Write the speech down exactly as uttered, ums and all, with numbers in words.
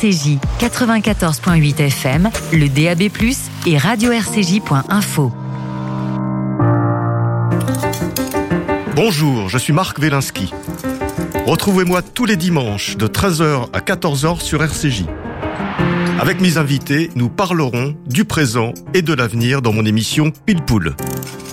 C J quatre-vingt-quatorze point huit F M, le D A B plus, et radio r c j point info. Bonjour, je suis Marc Wielinski. Retrouvez-moi tous les dimanches de treize heures à quatorze heures sur R C J. Avec mes invités, nous parlerons du présent et de l'avenir dans mon émission Pile Poule.